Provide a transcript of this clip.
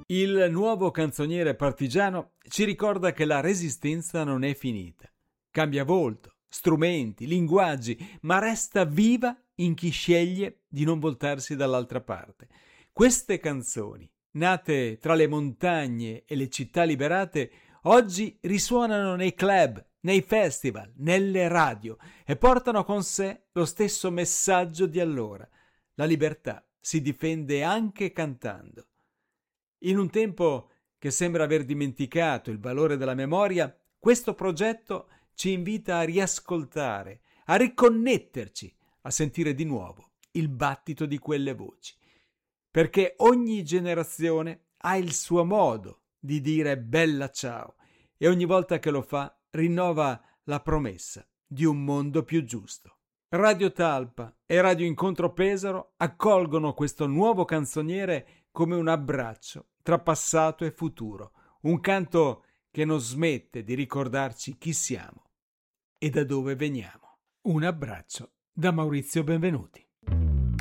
Il nuovo canzoniere partigiano ci ricorda che la resistenza non è finita. Cambia volto, strumenti, linguaggi, ma resta viva in chi sceglie di non voltarsi dall'altra parte. Queste canzoni, nate tra le montagne e le città liberate, oggi risuonano nei club, nei festival, nelle radio e portano con sé lo stesso messaggio di allora. La libertà si difende anche cantando. In un tempo che sembra aver dimenticato il valore della memoria, questo progetto ci invita a riascoltare, a riconnetterci, a sentire di nuovo il battito di quelle voci. Perché ogni generazione ha il suo modo di dire bella ciao e ogni volta che lo fa rinnova la promessa di un mondo più giusto. Radio Talpa e Radio Incontro Pesaro accolgono questo nuovo canzoniere come un abbraccio tra passato e futuro, un canto che non smette di ricordarci chi siamo e da dove veniamo. Un abbraccio da Maurizio Benvenuti.